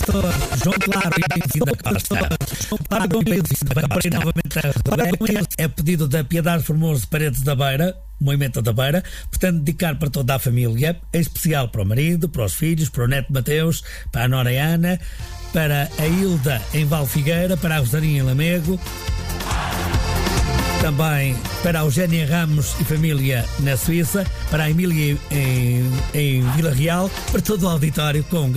Pastor João Claro e Bem-vindo da Costa. João Claro e Bem-vindo da Costa. Novamente é pedido da Piedade Formoso de Paredes da Beira, Movimento da Beira, portanto dedicar para toda a família, em especial para o marido, para os filhos, para o neto Mateus, para a Nora Ana, para a Hilda em Valfigueira, para a Rosarinha em Lamego, também para a Eugénia Ramos e família na Suíça, para a Emília em Vila Real, para todo o auditório com